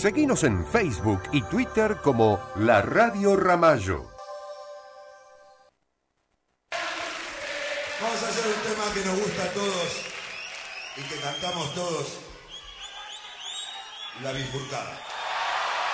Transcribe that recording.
Seguinos en Facebook y Twitter como La Radio Ramallo. Vamos a hacer un tema que nos gusta a todos y que cantamos todos. La bifurcada.